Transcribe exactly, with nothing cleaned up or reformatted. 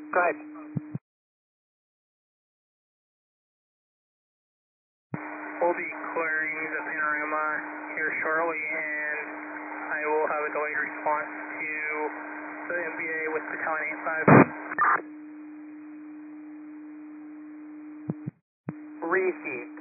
Go ahead. We'll be clearing the panorama here shortly, and I will have a delayed response to the M B A with Battalion eighty-five. Repeat.